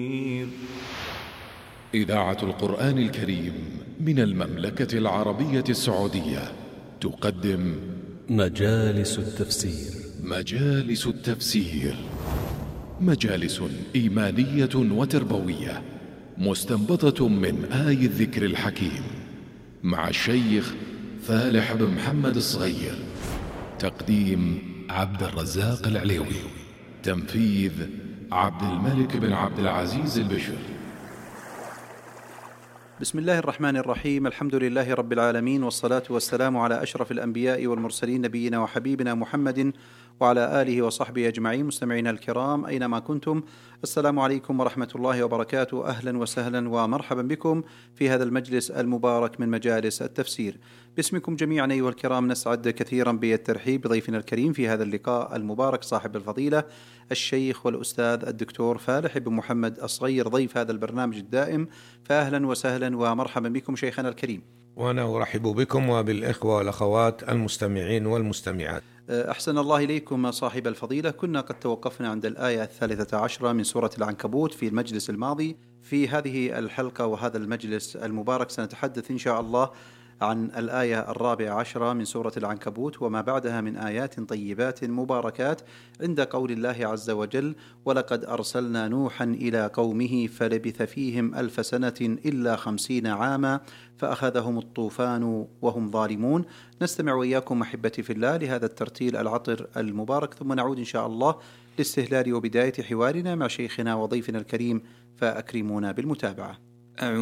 إذاعة القرآن الكريم من المملكة العربية السعودية تقدم مجالس التفسير. مجالس التفسير، مجالس إيمانية وتربوية مستنبطة من آي الذكر الحكيم، مع الشيخ فالح بن محمد الصغير. تقديم عبد الرزاق العليوي. تنفيذ عبد الملك بن عبد العزيز البشر. بسم الله الرحمن الرحيم. الحمد لله رب العالمين، والصلاة والسلام على أشرف الأنبياء والمرسلين، نبينا وحبيبنا محمد وعلى آله وصحبه أجمعين. مستمعينا الكرام أينما كنتم، السلام عليكم ورحمة الله وبركاته. أهلا وسهلا ومرحبا بكم في هذا المجلس المبارك من مجالس التفسير. باسمكم جميعا أيها الكرام نسعد كثيرا بالترحيب بضيفنا الكريم في هذا اللقاء المبارك، صاحب الفضيلة الشيخ والأستاذ الدكتور فالح بن محمد الصغير، ضيف هذا البرنامج الدائم. فأهلا وسهلا ومرحبا بكم شيخنا الكريم. وأنا أرحب بكم وبالإخوة والأخوات المستمعين والمستمعات. أحسن الله إليكم صاحب الفضيلة. كنا قد توقفنا عند الآية 13 من سورة العنكبوت في المجلس الماضي. في هذه الحلقة وهذا المجلس المبارك سنتحدث إن شاء الله عن الآية 14 من سورة العنكبوت وما بعدها من آيات طيبات مباركات، عند قول الله عز وجل: ولقد أرسلنا نوحا إلى قومه فلبث فيهم 1000 سنة إلا 50 عاما فأخذهم الطوفان وهم ظالمون. نستمع وإياكم أحبتي في الله لهذا الترتيل العطر المبارك، ثم نعود إن شاء الله لاستهلال وبداية حوارنا مع شيخنا وضيفنا الكريم، فأكرمونا بالمتابعة.